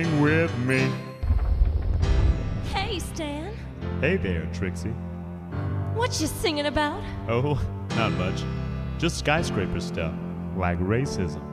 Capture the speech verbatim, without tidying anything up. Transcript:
sing with me. Hey, Stan. Hey there, Trixie. What you singing about? Oh, not much. Just skyscraper stuff, like racism.